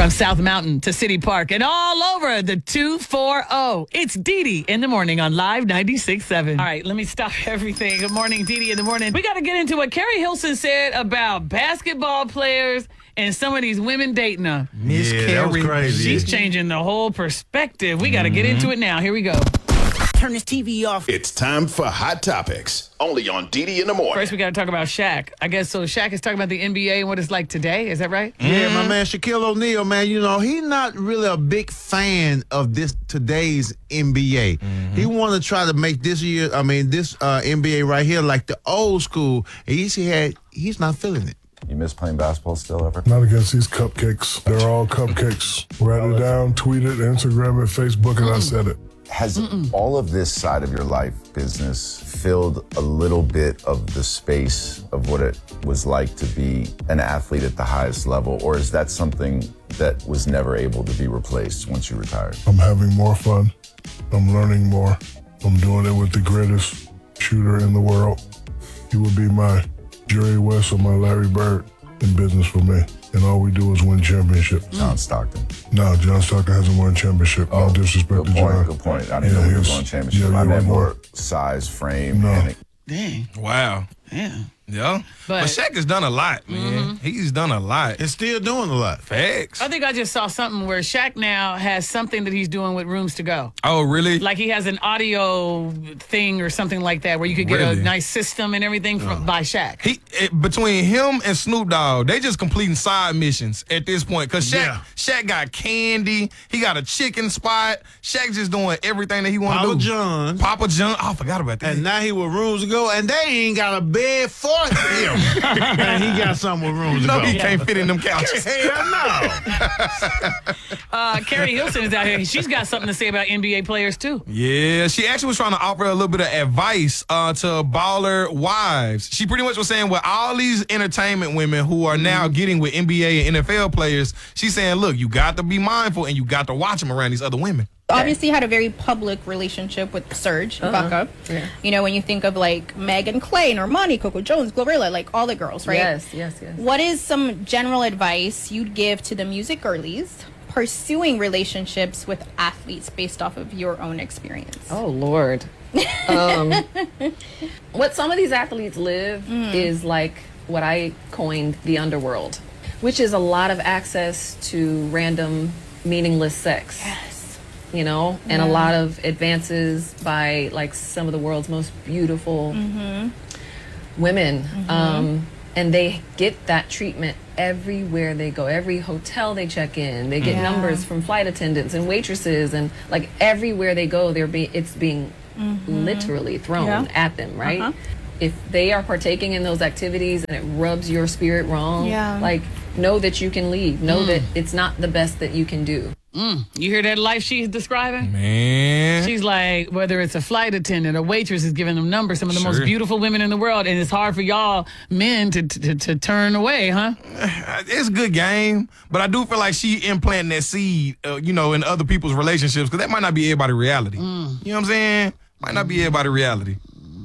From South Mountain to City Park and all over the 240. It's Dee Dee in the morning on Live 96.7. All right, let me stop everything. Good morning, Dee Dee in the morning. We got to get into what Carrie Hilson said about basketball players and some of these women dating her. Miss Carrie. That was crazy. She's changing the whole perspective. We got to get into it now. Here we go. Turn this TV off. It's time for Hot Topics, only on Dee Dee in the morning. First, we got to talk about Shaq. I guess so. Shaq is talking about the NBA and what it's like today. Is that right? Yeah, my man Shaquille O'Neal, man, you know, he's not really a big fan of today's NBA. He want to try to make this NBA right here like the old school. And he's not feeling it. You miss playing basketball still ever? Not against these cupcakes. They're all cupcakes. Write it down, tweet it, Instagram it, Facebook, and I said it. Has all of this side of your life, business, filled a little bit of the space of what it was like to be an athlete at the highest level? Or is that something that was never able to be replaced once you retired? I'm having more fun. I'm learning more. I'm doing it with the greatest shooter in the world. He would be my Jerry West or my Larry Bird in business for me. And all we do is win championships. John Stockton. No, John Stockton hasn't won a championship. No disrespect to John. Good point. I didn't know he was won a championship. I meant more size, frame. No. Dang. Wow. Yeah. Yeah. But Shaq has done a lot, man. He's done a lot. And still doing a lot. Facts. I think I just saw something where Shaq now has something that he's doing with Rooms to Go. Oh, really? Like he has an audio thing or something like that where you could get a nice system and everything by Shaq. Between him and Snoop Dogg, they just completing side missions at this point. Because Shaq got candy. He got a chicken spot. Shaq just doing everything that he want to do. Papa John. Oh, I forgot about that. And now he with Rooms to Go, and they ain't got a bed for him. And he got something with Rooms to Go. He can't fit in them couches. Hell no. Carrie Hilson is out here. She's got something to say about NBA players, too. Yeah, she actually was trying to offer a little bit of advice to baller wives. She pretty much was saying with all these entertainment women who are now getting with NBA and NFL players, she's saying, look, you got to be mindful and you got to watch them around these other women. Obviously had a very public relationship with Serge Ibaka. Yeah. You know, when you think of like Megan Clay, Normani, Coco Jones, Glorilla, like all the girls, right? Yes. What is some general advice you'd give to the music girlies pursuing relationships with athletes based off of your own experience? Oh, Lord. What some of these athletes live is like what I coined the underworld, which is a lot of access to random, meaningless sex. Yes. You know, and a lot of advances by like some of the world's most beautiful women. And they get that treatment everywhere they go. Every hotel they check in, they get numbers from flight attendants and waitresses, and like everywhere they go, it's being literally thrown at them, right? If they are partaking in those activities and it rubs your spirit wrong, like know that you can leave. Know that it's not the best that you can do. You hear that life she's describing? Man. She's like, whether it's a flight attendant, a waitress is giving them numbers, some of the most beautiful women in the world, and it's hard for y'all men to turn away, huh? It's a good game, but I do feel like she implanting that seed, in other people's relationships, because that might not be everybody's reality. You know what I'm saying? Might not be everybody's reality.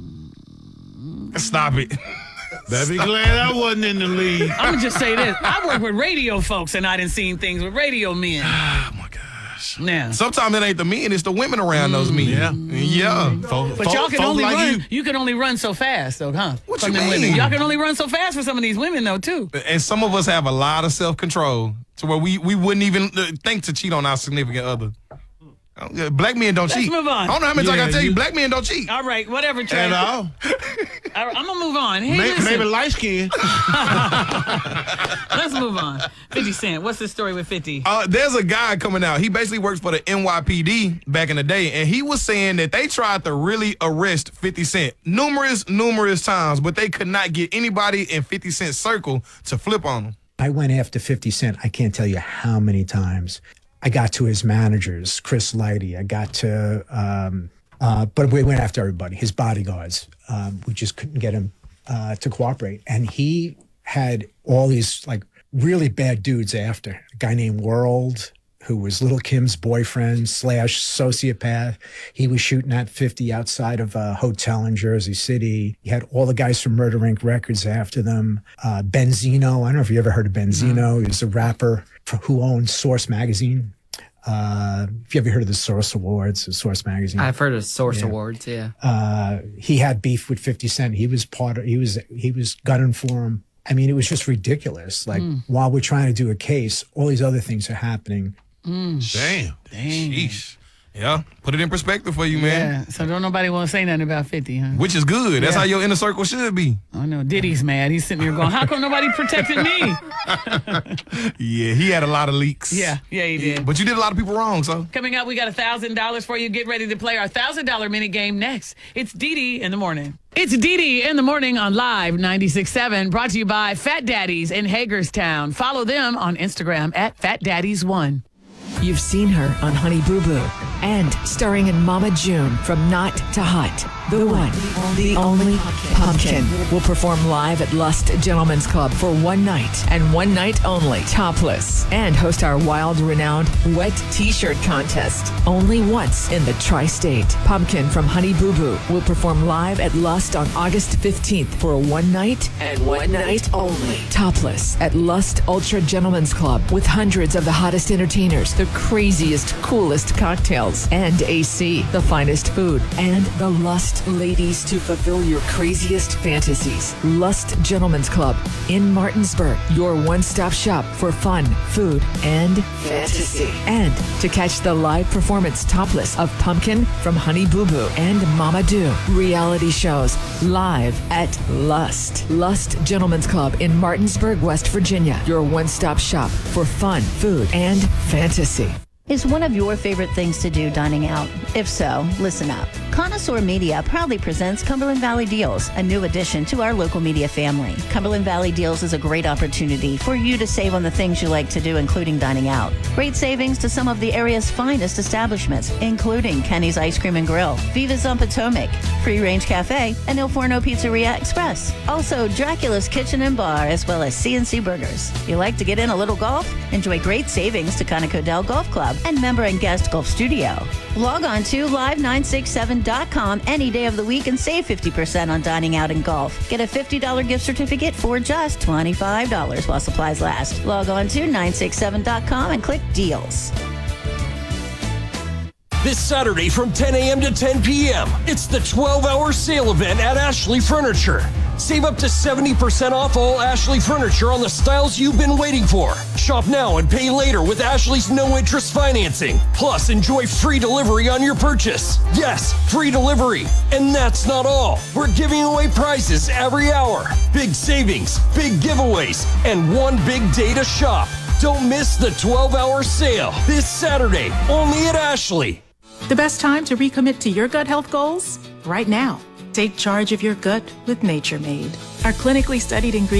Stop it. Better be glad I wasn't in the league. I'm going to just say this. I work with radio folks, and I done seen things with radio men. Oh, my gosh. Now. Sometimes it ain't the men, it's the women around those men. Yeah. But y'all can only run. You can only run so fast, though, huh? What From you them mean? women. Y'all can only run so fast for some of these women, though, too. And some of us have a lot of self-control to where we wouldn't even think to cheat on our significant other. Black men don't cheat. Let's move on. I don't know how many times I tell you, black men don't cheat. All right, whatever, Trey. At all. I'm going to move on. Hey, maybe light skin. Let's move on. 50 Cent. What's the story with 50? There's a guy coming out. He basically works for the NYPD back in the day, and he was saying that they tried to really arrest 50 Cent numerous times, but they could not get anybody in 50 Cent's circle to flip on him. I went after 50 Cent. I can't tell you how many times. I got to his managers, Chris Lighty. I got to, but we went after everybody, his bodyguards. We just couldn't get him to cooperate. And he had all these like really bad dudes after. A guy named World, who was Little Kim's boyfriend / sociopath. He was shooting at 50 outside of a hotel in Jersey City. He had all the guys from Murder Inc. Records after them. Benzino, I don't know if you ever heard of Benzino. He was a rapper who owned Source Magazine. If you ever heard of the Source Awards, the Source Magazine. I've heard of Source Awards, yeah. He had beef with 50 Cent. He was gunning for him. I mean, it was just ridiculous. Like, while we're trying to do a case, all these other things are happening. Damn. Sheesh. Yeah, put it in perspective for you, man. Yeah, so don't nobody want to say nothing about 50, huh? Which is good. That's how your inner circle should be. I know. Diddy's mad. He's sitting here going, how come nobody protected me? Yeah, he had a lot of leaks. Yeah, he did. But you did a lot of people wrong, so. Coming up, we got $1,000 for you. Get ready to play our $1,000 minute game next. It's Didi in the morning. It's Didi in the morning on Live 96.7, brought to you by Fat Daddies in Hagerstown. Follow them on Instagram at FatDaddies1. You've seen her on Honey Boo Boo and starring in Mama June from Not to Hot. The one, the only Pumpkin will perform live at Lust Gentlemen's Club for one night and one night only, topless, and host our wild, renowned wet t-shirt contest only once in the tri-state. Pumpkin from Honey Boo Boo will perform live at Lust on August 15th for a one night and one night only, topless, at Lust Ultra Gentlemen's Club with hundreds of the hottest entertainers, the craziest, coolest cocktails, and AC, the finest food, and the Lust ladies to fulfill your craziest fantasies. Lust Gentlemen's Club in Martinsburg, your one-stop shop for fun, food, and fantasy. And to catch the live performance topless of Pumpkin from Honey Boo Boo and Mama Do reality shows live at Lust. Lust Gentlemen's Club in Martinsburg, West Virginia, your one-stop shop for fun, food, and fantasy. Is one of your favorite things to do dining out? If so, listen up. Connoisseur Media proudly presents Cumberland Valley Deals, a new addition to our local media family. Cumberland Valley Deals is a great opportunity for you to save on the things you like to do, including dining out. Great savings to some of the area's finest establishments, including Kenny's Ice Cream and Grill, Viva's on Potomac, Free Range Cafe, and Il Forno Pizzeria Express. Also, Dracula's Kitchen and Bar, as well as CNC Burgers. You like to get in a little golf? Enjoy great savings to Conoco Dell Golf Club and member and guest golf studio. Log on to live967.com any day of the week and save 50% on dining out and golf. Get a $50 gift certificate for just $25 while supplies last. Log on to 967.com and click deals. This Saturday from 10 a.m. to 10 p.m., it's the 12-hour sale event at Ashley Furniture. Save up to 70% off all Ashley Furniture on the styles you've been waiting for. Shop now and pay later with Ashley's no-interest financing. Plus, enjoy free delivery on your purchase. Yes, free delivery. And that's not all. We're giving away prizes every hour. Big savings, big giveaways, and one big day to shop. Don't miss the 12-hour sale this Saturday, only at Ashley. The best time to recommit to your gut health goals? Right now. Take charge of your gut with Nature Made. Our clinically studied ingredients